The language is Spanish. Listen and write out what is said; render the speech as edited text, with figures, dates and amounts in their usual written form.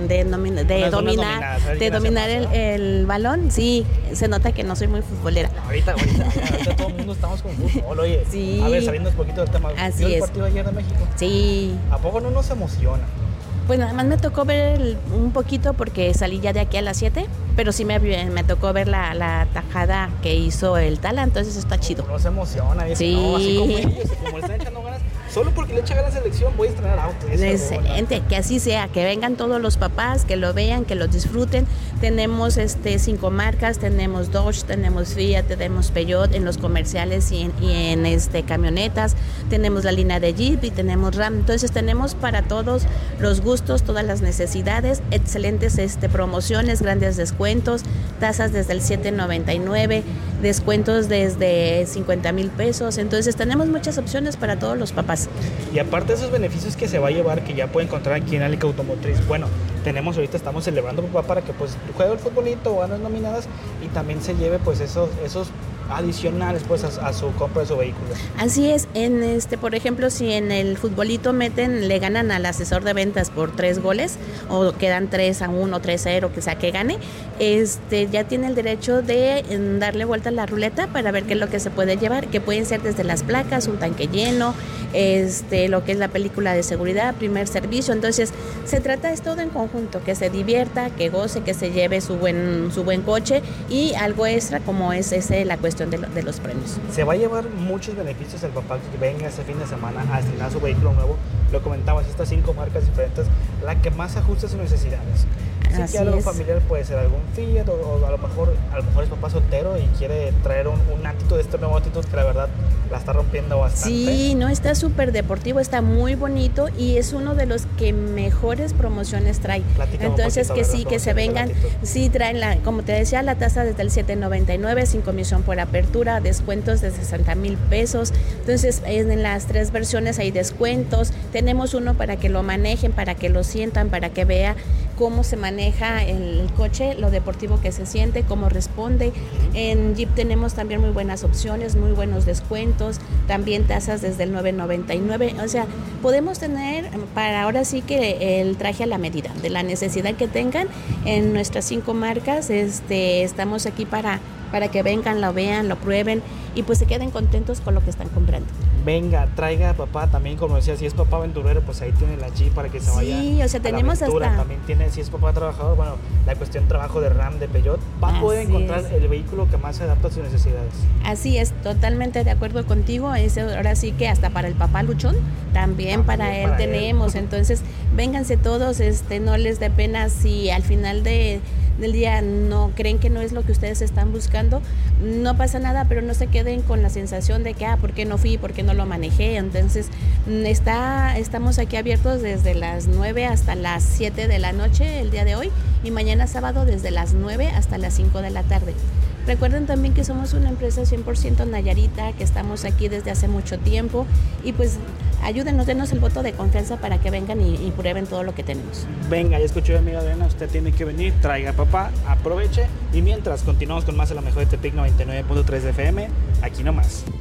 dominar el balón, sí, se nota que no soy muy futbolera. Ahorita todo el mundo estamos con fútbol, oye. Sí. A ver, saliendo un poquito del tema. Así ¿Vio el es. partido ayer de México? Sí. ¿A poco no nos emociona? Pues nada más me tocó ver un poquito porque salí ya de aquí a las 7, pero sí me tocó ver la tajada que hizo el Tala, entonces está chido. No se emociona, dice, sí. No, así como ellos, como le están echando ganas, solo porque le echa ganas a la selección voy a estrenar auto. Excelente, que así sea, que vengan todos los papás, que lo vean, que lo disfruten. Tenemos 5 marcas, tenemos Dodge, tenemos Fiat, tenemos Peugeot en los comerciales y en camionetas, tenemos la línea de Jeep y tenemos Ram, entonces tenemos para todos los gustos, todas las necesidades, excelentes promociones, grandes descuentos, tasas desde el 7.99, descuentos desde 50,000 pesos, entonces tenemos muchas opciones para todos los papás. Y aparte de esos beneficios que se va a llevar, que ya puede encontrar aquí en Alica Automotriz, bueno, estamos celebrando, papá, para que pues juegue el futbolito o ganas nominadas y también se lleve pues esos adicionales pues a su compra de su vehículo. Así es, por ejemplo, si en el futbolito le ganan al asesor de ventas por 3 goles o quedan 3-1, 3-0, que sea que gane, ya tiene el derecho de darle vuelta a la ruleta para ver qué es lo que se puede llevar, que pueden ser desde las placas, un tanque lleno, lo que es la película de seguridad, primer servicio. Entonces se trata es todo en conjunto, que se divierta, que goce, que se lleve su buen coche y algo extra como es la cuestión de los premios. Se va a llevar muchos beneficios el papá que venga ese fin de semana a estrenar su vehículo nuevo. Lo comentabas, estas 5 marcas diferentes, la que más ajusta a sus necesidades. Así que algo familiar puede ser algún Fiat o a lo mejor es papá soltero y quiere traer un actitud, nuevo actitud que la verdad la está rompiendo bastante. Sí, no, está súper deportivo, está muy bonito y es uno de los que mejores promociones trae. Platícame entonces poquito, que sí, que se vengan, sí traen como te decía, la tasa desde el 7.99, sin comisión por apertura, descuentos de 60,000 pesos. Entonces en las 3 versiones hay descuentos, tenemos uno para que lo manejen, para que lo sientan, para que vea cómo se maneja el coche, lo deportivo que se siente, cómo responde. En Jeep tenemos también muy buenas opciones, muy buenos descuentos, también tasas desde el 9.99, o sea, podemos tener para ahora sí que el traje a la medida de la necesidad que tengan en nuestras 5 marcas. Estamos aquí para que vengan, lo vean, lo prueben y pues se queden contentos con lo que están comprando. Venga, traiga a papá también, como decía, si es papá aventurero, pues ahí tiene la Jeep para que se vaya. Sí, o sea, tenemos a la aventura. hasta... También tiene, si es papá trabajador, bueno, la cuestión trabajo de Ram, de Peugeot, va a poder encontrar el vehículo que más se adapta a sus necesidades. Así es, totalmente de acuerdo contigo. Ahora sí que hasta para el papá luchón, también para él tenemos. Entonces, vénganse todos, no les dé pena si al final del día no creen que no es lo que ustedes están buscando, no pasa nada, pero no se queden con la sensación de que ¿por qué no fui? ¿Por qué no lo manejé? Entonces estamos aquí abiertos desde las 9 hasta las 7 de la noche el día de hoy y mañana sábado desde las 9 hasta las 5 de la tarde. Recuerden también que somos una empresa 100% nayarita, que estamos aquí desde hace mucho tiempo y pues ayúdenos, denos el voto de confianza para que vengan y prueben todo lo que tenemos. Venga, ya escuchó mi amiga Adriana, usted tiene que venir, traiga a papá, aproveche y mientras continuamos con más de la mejor de Tepic 99.3 de FM, aquí nomás.